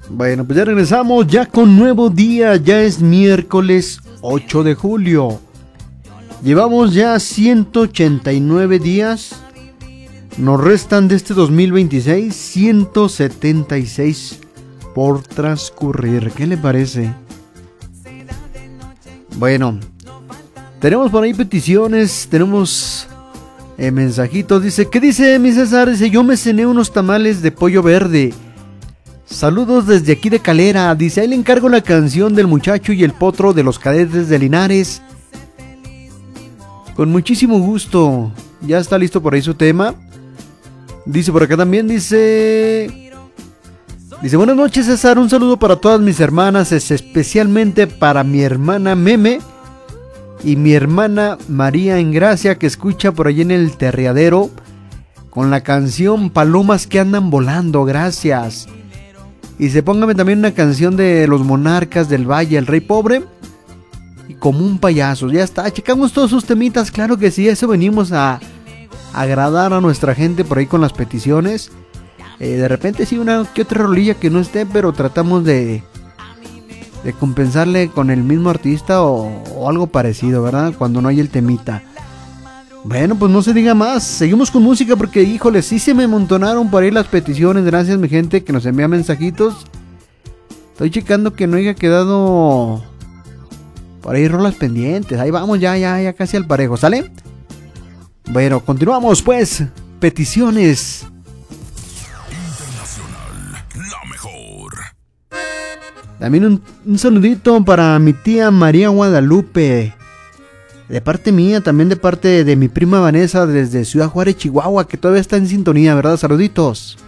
Bueno, pues ya regresamos, ya con nuevo día, ya es miércoles 8 de julio. Llevamos ya 189 días. Nos restan de este 2026 176 por transcurrir. ¿Qué le parece? Bueno, tenemos por ahí peticiones, tenemos mensajitos. Dice, ¿qué dice mi César? Dice, yo me cené unos tamales de pollo verde. Saludos desde aquí de Calera. Dice, ahí le encargo la canción del muchacho y el potro de los cadetes de Linares. Con muchísimo gusto. Ya está listo por ahí su tema. Dice por acá también, dice, buenas noches César, un saludo para todas mis hermanas, especialmente para mi hermana Meme y mi hermana María Engracia, que escucha por allí en el Terriadero con la canción Palomas que andan volando, gracias. Y se póngame también una canción de los Monarcas del Valle, El Rey Pobre y Como un Payaso. Ya está, checamos todos sus temitas, claro que sí, eso venimos a agradar a nuestra gente por ahí con las peticiones. De repente sí una que otra rolilla que no esté, pero tratamos de compensarle con el mismo artista o algo parecido, ¿verdad? Cuando no hay el temita. Bueno, pues no se diga más, seguimos con música porque, híjole, sí se me amontonaron por ahí las peticiones. Gracias mi gente que nos envía mensajitos. Estoy checando que no haya quedado por ahí rolas pendientes. Ahí vamos, ya casi al parejo, ¿sale? Bueno, continuamos pues. Peticiones. Internacional, la mejor. También un saludito para mi tía María Guadalupe. De parte mía, también de parte de mi prima Vanessa desde Ciudad Juárez, Chihuahua, que todavía está en sintonía, ¿verdad? Saluditos.